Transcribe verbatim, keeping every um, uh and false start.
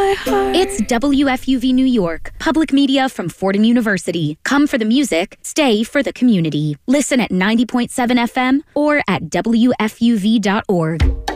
my heart. It's W F U V New York, public media from Fordham University. Come for the music, stay for the community. Listen at ninety point seven F M or at W F U V dot org.